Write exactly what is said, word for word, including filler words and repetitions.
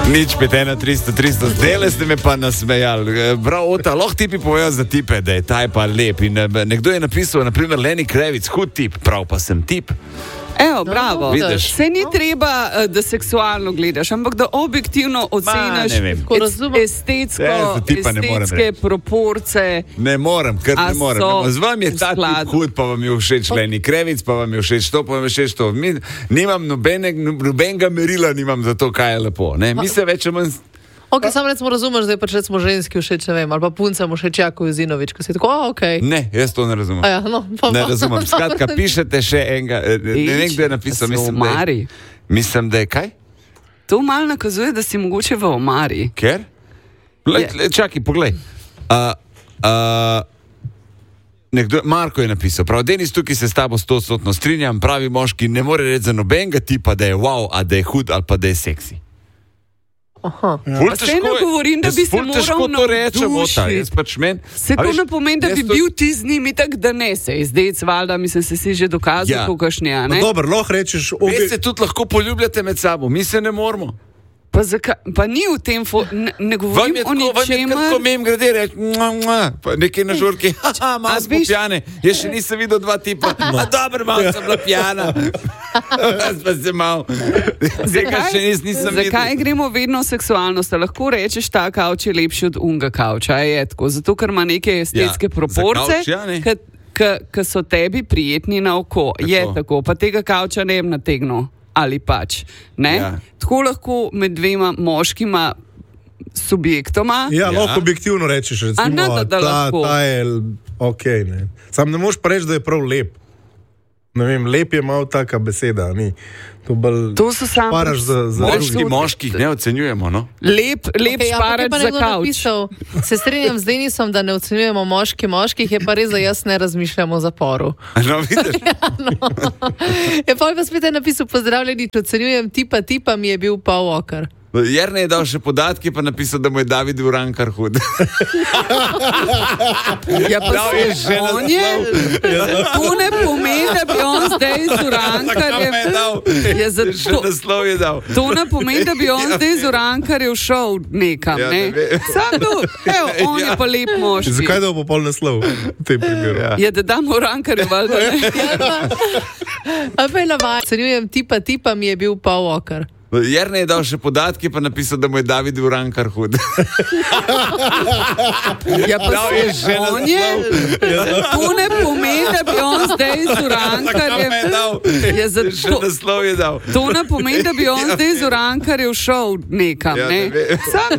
Nič, pet ena tristo tristo, zdaj ste me pa nasmejali. Prav, Ota, lahko tipi povejo za tipe, da je taj pa lep. In nekdo je napisal, naprimer, Lenny Kravitz, hud tip, prav pa sem tip. Evo, bravo. Vidiš? Se ni treba, da seksualno gledaš, ampak da objektivno oceniš estetsko, Ja, tipa ne morem estetske reči. proporce. Ne morem, kar A ne morem. so Z vami je v ta skladu. tip hud, pa vam je všeč Lenny Kravitz, pa vam je všeč to, pa vam je všeč to. Mi, nimam nobene, nobenega merila, nimam za to, kaj je lepo. Ne? Mi se več ali manj... Ok, sam recimo razumeš, da je pač recimo ženski všeč, ne vem, ali pa punca mu všeč Jako Jozinovič, ko si tako, a, ok. Ne, jaz to ne razumem. A ja, no, pa, Ne pa. razumem. Skratka, pišete še enega, ne, ne vem, kdo je napisal, Da si v mislim, da je, omari. mislim, da je kaj? To malo nakazuje, da si mogoče v omari. Ker? Lej, Je. lej, čakaj, poglej. Uh, uh, nekdo, Marko je napisal, prav, Denis, tukaj se s tabo stotstotno strinjam, pravi moški ne more reči za nobenega tipa, da je wow, a da je hud ali pa da je seksi. Aha. Ful Pa saj težko ne je- govorim, da jaz bi se ful moral težko to rečem, Ota, navdušiti. jaz pač men. Se A to veš, ne pomeni, da jaz bi to- bil ti z njimi tak, da ne se zdaj cvalda, mislim, se si že dokazal, Ja. kogašnje, a No, ne? dobro, lahko rečeš, Vi obe, se tudi lahko poljubljate med sabo, mi se ne moramo. Pa, zakaj, pa ni v tem, fo, ne, ne Vam govorim je o tako, vam je tako ničemer. mem grede reči, mua, mua, pa nekaj na žurki, haha, malo A smo veš- pijane, jaz še nisem videl dva tipa, a dobro, malo sem bila pijana, jaz pa se malo, tega še nis, nisem Zakaj videl. gremo vedno v seksualnost? A lahko rečeš, ta kavč je lepši od unga kavča, a je tako? Zato, ker ima neke estetske Ja, proporce, za kavč, ja, ne. ki so tebi prijetni na oko. Tako. Je tako, pa tega kavča ne bi nategnil. Ali pač. Ne? Ja. Tako lahko med dvema moškima subjektoma. ja, Ja. lahko objektivno rečeš, recimo, A ne, da- da ta, lahko. ta je ok, ne. Sam ne moreš pa reči, da je prav lep. Ne vem, lep je malo taka beseda, ni. To, bolj To so samo paraš za, za Moški, drugi. moških ne ocenjujemo, no? Lep, lep Okay, šparač za kavč. Se strinjam z Denisom, da ne ocenjujemo moški moških, je pa res, da jaz ne razmišljam o zaporu. No, vidiš, Je pa pa spet je napisal, pozdravljeni, ocenjujem tipa, tipa mi je bil pa okar. Jernej je dal še podatke, pa napisal, da mu je David Urankar hud. Ja, pa Dal je že on je, to ne pomeni, da bi on zdaj z Zakaj me je Urankarjem. dal? Ja, Še zato, naslov je dal. to ne pomeni, da bi on zdaj z Urankarjem šel nekam. Ja, Ne? ne vem. Sam tu, evo, on je Ja. pa lep moški. Zakaj da bo pol naslov v tem primeru? Ja. Je, da damo Urankarju, valjda ne. A pa je navajen, ocenjujem tipa, tipa mi je bil pa okar. Jernej je dal še podatke, pa napisal, da mu je David Urankar hud. Ja, pa Dal je se, že on je, naslov. to ne pomeni, da bi on zdaj z Urankarjem. Zakaj me je dal? Ja, Še zato, naslov je dal. to ne pomeni, da bi on zdaj z Urankarjem šel nekam. Ja, Ne? ne vem. Sam